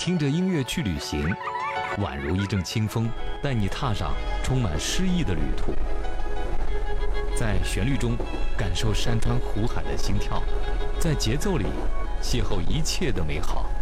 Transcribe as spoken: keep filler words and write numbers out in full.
听着音乐去旅行，宛如一阵清风，带你踏上充满诗意的旅途。在旋律中感受山川湖海的心跳，在节奏里邂逅一切的美好。